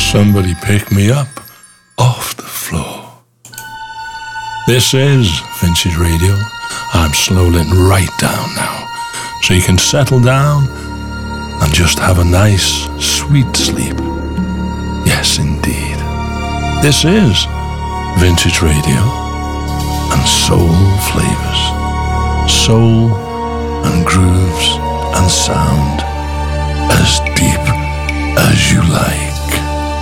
Somebody pick me up off the floor. This is Vintage Radio. I'm slowing right down now, so you can settle down and just have a nice, sweet sleep. Yes, indeed. This is Vintage Radio and soul flavors. Soul and grooves and sound as deep as you like.